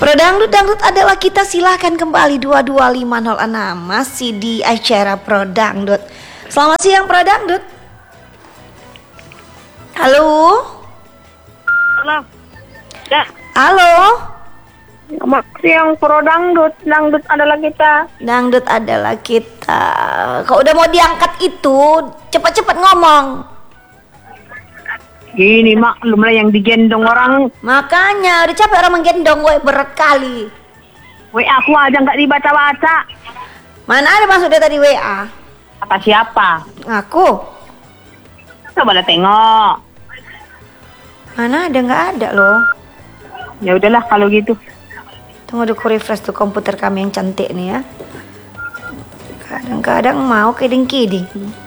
Pro Dangdut adalah kita, silahkan kembali 22506 masih di acara Pro Dangdut. Selamat siang Pro Dangdut. Halo. Halo. Ya. Halo. Selamat siang Pro Dangdut. Dangdut adalah kita. Dangdut adalah kita. Kau udah mau diangkat itu, cepat-cepat ngomong. Ini maklum lah yang digendong orang. Makanya udah capek orang menggendong, gue berat kali. WA aku aja nggak dibaca-baca. Mana ada masuk dia tadi WA? Kata siapa? Aku. Coba lah tengok. Mana ada, nggak ada loh. Ya udahlah kalau gitu. Tunggu dulu, refresh tuh komputer kami yang cantik nih ya. Kadang-kadang mau kiding-kiding.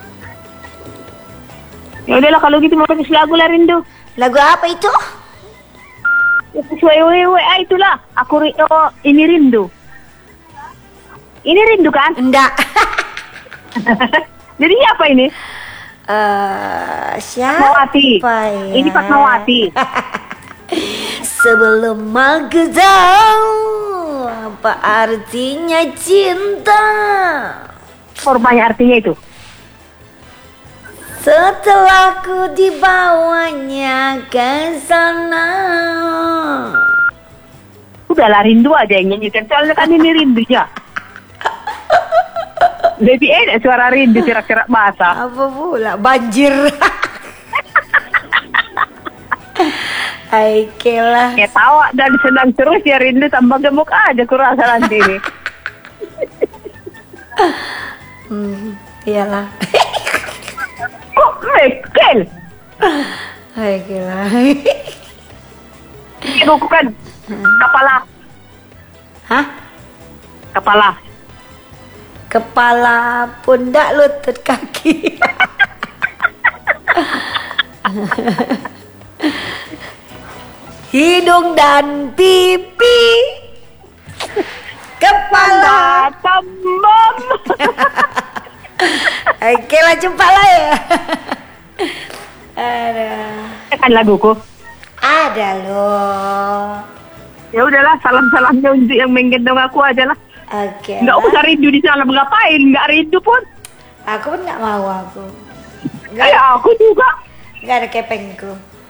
Ya udahlah kalau gitu mau kasih lagu lah Rindu. Lagu apa itu? Ya, sesuai WA itulah. Ini Rindu. Ini Rindu kan? Enggak. Jadi apa ini? Siapa Fatmawati. ya? Ini Fatmawati. Sebelum aku tahu apa artinya cinta, Korbannya artinya itu. setelah ku dibawanya ke sana. Udahlah Rindu aja yang nyanyikan. Soalnya kan ini Rindu ya. Lebih enak suara Rindu cerak-cerak basah. Apa pula banjir. Aikelah. Ya tawa dan senang terus ya Rindu, tambah gemuk aja kurasa nanti ini. Iyalah. Kok mekel? Aikelah. Ini bukan kepala. Hah? Kepala. Kepala, pundak, lutut, kaki. Hidung dan pipi. Kepala. Tembam. Oke lah, cepat lah ya. Ada. Kan laguku. Ada loh. Ya udahlah, salam-salamnya untuk yang menggendong aku aja lah. Oke. Nggak usah Rindu di sana, ngapain? Nggak Rindu pun. Aku pun nggak mau aku. Ya aku juga. Nggak ada kepengku.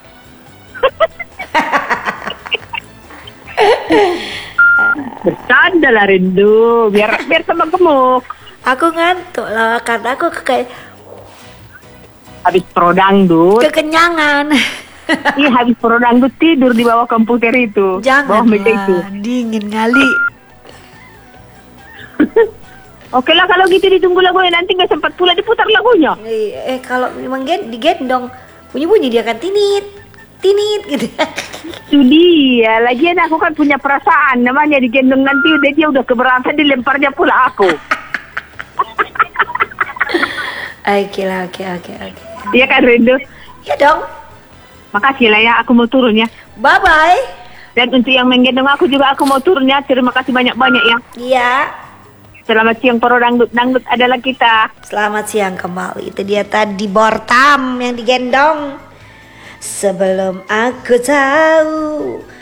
Bercanda lah Rindu, biar sama gemuk. Aku ngantuk lah, karena aku kayak Habis Pro Dangdut. kekenyangan. Iya, habis Pro Dangdut tidur di bawah komputer itu. Jangan bawah meja itu. lah, dingin kali. Oke lah kalau gitu ditunggu lagunya, nanti nggak sempat pula diputar lagunya. Kalau memang digendong, bunyi-bunyi dia kan tinit gitu. Itu dia, lagian aku kan punya perasaan, namanya digendong nanti dia udah keberatan dilemparnya pula aku. Oke lah, oke. Iya kan Rindu? Ya dong. Makasih lah ya, aku mau turun ya. Bye-bye. Dan untuk yang menggendong aku juga aku mau turun ya. Terima kasih banyak-banyak ya. Iya. Selamat siang Pro Dangdut. Dangdut adalah kita. Selamat siang kembali. Itu dia tadi Bortam yang digendong. Sebelum aku tahu